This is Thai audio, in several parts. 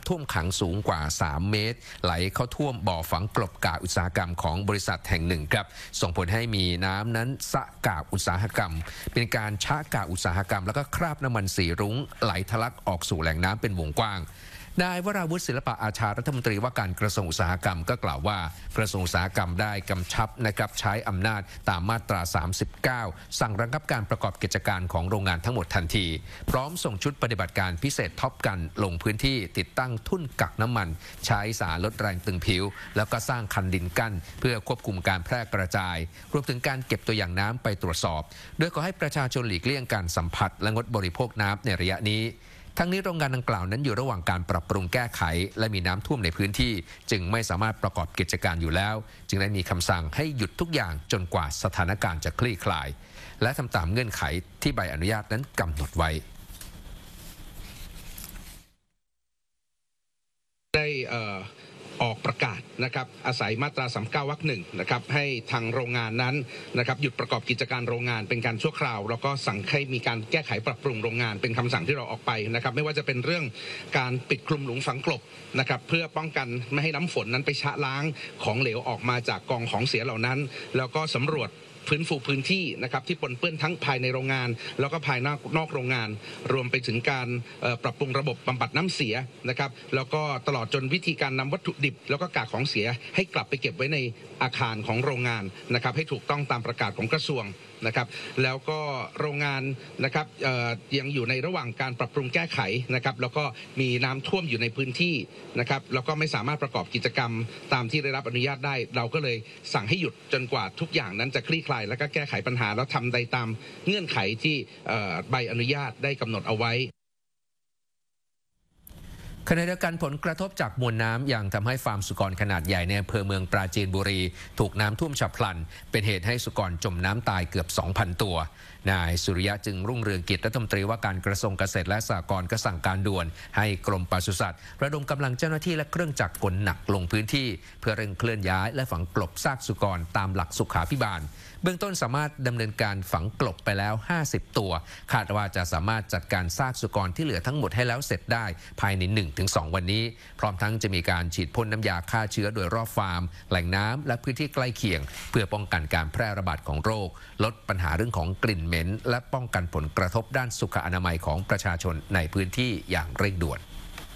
ท่วมขังสูงกว่า3 เมตรไหลเข้าท่วมบ่อฝังกลบกากอุตสาหกรรมของบริษัทแห่งหนึ่งครับส่งผลให้มีน้ำนั้นสะกากอุตสาหกรรมเป็นการชะกากอุตสาหกรรมแล้วก็คราบน้ำมันสีรุ้งไหลทะลักออกสู่แหล่งน้ำเป็นวงกว้างนายวราวุฒิศิลปะอาชารัฐมนตรีว่าการกระทรวงอุตสาหกรรมก็กล่าวว่ากระทรวงอุตสาหกรรมได้กำชับนะครับใช้อำนาจตามมาตรา 39 สั่งระงับการประกอบกิจการของโรงงานทั้งหมดทันทีพร้อมส่งชุดปฏิบัติการพิเศษท็อปกันลงพื้นที่ติดตั้งทุ่นกักน้ำมันใช้สารลดแรงตึงผิวแล้วก็สร้างคันดินกั้นเพื่อควบคุมการแพร่กระจายรวมถึงการเก็บตัวอย่างน้ำไปตรวจสอบโดยขอให้ประชาชนหลีกเลี่ยงการสัมผัสและงดบริโภคน้ำในระยะนี้ทั้งนี้โรงงานดังกล่าวนั้นอยู่ระหว่างการปรับปรุงแก้ไขและมีน้ำท่วมในพื้นที่จึงไม่สามารถประกอบกิจการอยู่แล้วจึงได้มีคำสั่งให้หยุดทุกอย่างจนกว่าสถานการณ์จะคลี่คลายและทำตามเงื่อนไขที่ใบอนุญาตนั้นกำหนดไว้ได้ออกประกาศนะครับอาศัยมาตรา 39 วรรค 1นะครับให้ทางโรงงานนั้นนะครับหยุดประกอบกิจการโรงงานเป็นการชั่วคราวแล้วก็สั่งให้มีการแก้ไขปรับปรุงโรงงานเป็นคำสั่งที่เราออกไปนะครับไม่ว่าจะเป็นเรื่องการปิดคลุมหลุมฝังกลบนะครับเพื่อป้องกันไม่ให้น้ำฝนนั้นไปชะล้างของเหลวออกมาจากกองของเสียเหล่านั้นแล้วก็สำรวจฟื้นฟูพื้นที่นะครับที่ปนเปื้อนทั้งภายในโรงงานแล้วก็ภายนอกโรงงานรวมไปถึงการปรับปรุงระบบบำบัดน้ำเสียนะครับแล้วก็ตลอดจนวิธีการนำวัตถุดิบแล้วก็กากของเสียให้กลับไปเก็บไว้ในอาคารของโรงงานนะครับให้ถูกต้องตามประกาศของกระทรวงนะครับแล้วก็โรงงานนะครับยังอยู่ในระหว่างการปรับปรุงแก้ไขนะครับแล้วก็มีน้ำท่วมอยู่ในพื้นที่นะครับแล้วก็ไม่สามารถประกอบกิจกรรมตามที่ได้รับอนุญาตได้เราก็เลยสั่งให้หยุดจนกว่าทุกอย่างนั้นจะคลี่คลายแล้วก็แก้ไขปัญหาแล้วทำได้ตามเงื่อนไขที่ใบอนุญาตได้กำหนดเอาไว้ขณะเดียวกันผลกระทบจากมวลน้ำยังทำให้ฟาร์มสุกรขนาดใหญ่ในอำเภอเมืองปราจีนบุรีถูกน้ำท่วมฉับพลันเป็นเหตุให้สุกรจมน้ำตายเกือบ 2,000 ตัวนายสุริยะจึงรุ่งเรืองกิจรัฐมนตรีว่าการกระทรวงเกษตรและสหกรณ์ก็สั่งการด่วนให้กรมปศุสัตว์ระดมกำลังเจ้าหน้าที่และเครื่องจักรกลหนักลงพื้นที่เพื่อเร่งเคลื่อนย้ายและฝังกลบซากสุกรตามหลักสุขาภิบาลเบื้องต้นสามารถดำเนินการฝังกลบไปแล้ว50 ตัวคาดว่าจะสามารถจัดการซากสุกรที่เหลือทั้งหมดให้แล้วเสร็จได้ภายใน 1-2 วันนี้พร้อมทั้งจะมีการฉีดพ่นน้ำยาฆ่าเชื้อโดยรอบฟาร์มแหล่งน้ำและพื้นที่ใกล้เคียงเพื่อป้องกันการแพร่ระบาดของโรคลดปัญหาเรื่องของกลิ่นเหม็นและป้องกันผลกระทบด้านสุขอนามัยของประชาชนในพื้นที่อย่างเร่งด่วน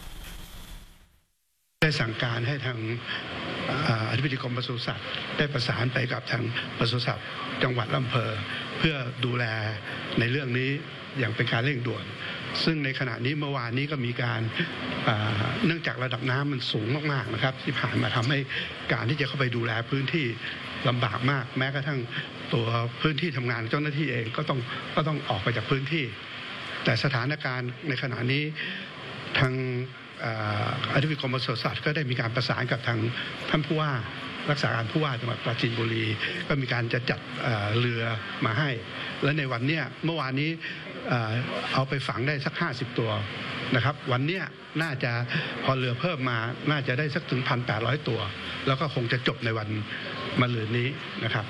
ได้สั่งการให้ทางอธิบดีกรมปศุสัตว์ได้ประสานไปกับทางปศุสัตว์จังหวัดอำเภอเพื่อดูแลในเรื่องนี้อย่างเป็นการเร่งด่วนซึ่งในขณะนี้เมื่อวานนี้ก็มีการเนื่องจากระดับน้ำมันสูงมากๆนะครับที่ผ่านมาทำให้การที่จะเข้าไปดูแลพื้นที่ลำบากมากแม้กระทั่งตัวพื้นที่ทำงานเจ้าหน้าที่เองก็ต้องออกไปจากพื้นที่แต่สถานการณ์ในขณะนี้ทางอธิบดีกรมปศุสัตว์ก็ได้มีการประสานกับทางท่านผู้ว่ารักษาการผู้ว่าจังหวัดปราจีนบุรีก็มีการจะจัดเรือมาให้และในวันนี้เมื่อวานนี้เอาไปฝังได้สัก50 ตัวนะครับวันนี้น่าจะพอเรือเพิ่มมาน่าจะได้สักถึง 1,800 ตัวแล้วก็คงจะจบในวันมะรืนนี้นะครับ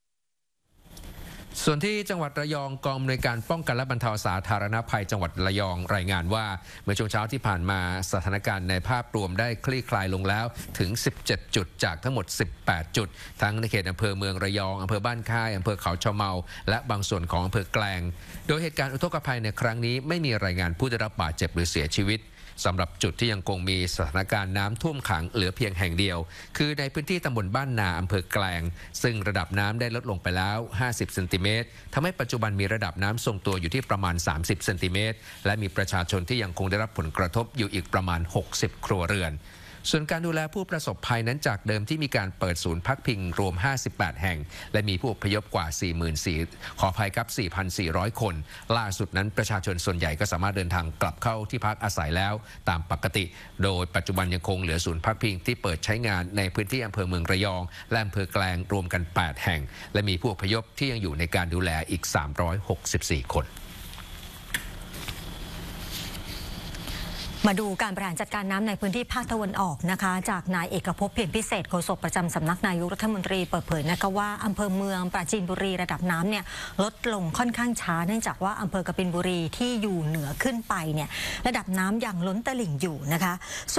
ส่วนที่จังหวัดระยองกองอำนวยการป้องกันและบรรเทาสาธารณภัยจังหวัดระยองรายงานว่าเมื่อช่วงเช้าที่ผ่านมาสถานการณ์ในภาพรวมได้คลี่คลายลงแล้วถึง17 จุดจากทั้งหมด18 จุดทั้งในเขตอำเภอเมืองระยองอำเภอบ้านค่ายอำเภอเขาชะเมาและบางส่วนของอำเภอแกลงโดยเหตุการณ์อุทกภัยในครั้งนี้ไม่มีรายงานผู้ได้รับบาดเจ็บหรือเสียชีวิตสำหรับจุดที่ยังคงมีสถานการณ์น้ำท่วมขังเหลือเพียงแห่งเดียวคือในพื้นที่ตำบลบ้านนาอำเภอแกลงซึ่งระดับน้ำได้ลดลงไปแล้ว50 เซนติเมตรทำให้ปัจจุบันมีระดับน้ำทรงตัวอยู่ที่ประมาณ30 เซนติเมตรและมีประชาชนที่ยังคงได้รับผลกระทบอยู่อีกประมาณ60 ครัวเรือนส่วนการดูแลผู้ประสบภัยนั้นจากเดิมที่มีการเปิดศูนย์พักพิงรวม58 แห่งและมีผู้อพยพกว่า 4,400 คนล่าสุดนั้นประชาชนส่วนใหญ่ก็สามารถเดินทางกลับเข้าที่พักอาศัยแล้วตามปกติโดยปัจจุบันยังคงเหลือศูนย์พักพิงที่เปิดใช้งานในพื้นที่อำเภอเมืองระยองและอำเภอแกลงรวมกัน8 แห่งและมีผู้อพยพที่ยังอยู่ในการดูแลอีก364 คนมาดูการบริหารจัดการน้ำในพื้นที่ภาคตะวันออกนะคะจากนายเอกภพเพียรพิเศษโฆษกประจำสำนักนายกรัฐมนตรีเปิดเผยนะคะว่าอำเภอเมืองปราจีนบุรีระดับน้ำเนี่ยลดลงค่อนข้างช้าเนื่องจากว่าอำเภอกบินบุรีที่อยู่เหนือขึ้นไปเนี่ยระดับน้ำยังล้นตลิ่งอยู่นะคะ